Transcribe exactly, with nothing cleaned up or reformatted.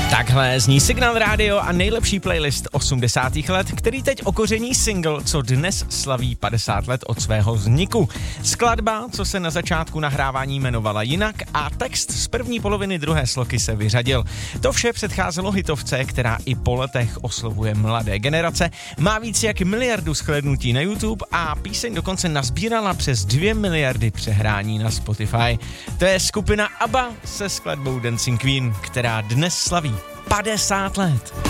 Takhle zní Signál rádio a nejlepší playlist osmdesátých let, který teď okoření single, co dnes slaví padesát let od svého vzniku. Skladba, co se na začátku nahrávání jmenovala jinak a text z první poloviny druhé sloky se vyřadil. To vše předcházelo hitovce, která i po letech oslovuje mladé generace, má víc jak miliardu shlédnutí na YouTube a píseň dokonce nazbírala přes dvě miliardy přehrání na Spotify. To je skupina ABBA se skladbou Dancing Queen, která dnes slaví padesát let.